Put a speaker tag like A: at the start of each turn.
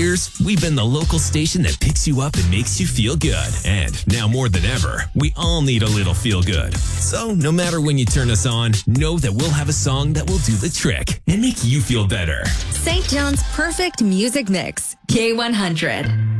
A: years, we've been the local station that picks you up and makes you feel good. And now more than ever, we all need a little feel good. So no matter when you turn us on, know that we'll have a song that will do the trick and make you feel better.
B: St. John's perfect music mix, K100.